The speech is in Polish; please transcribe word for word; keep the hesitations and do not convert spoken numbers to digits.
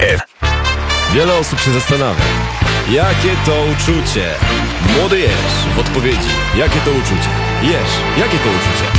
Wiele osób się zastanawia, jakie to uczucie. Młody Jesz w odpowiedzi, jakie to uczucie. Jesz, jakie to uczucie?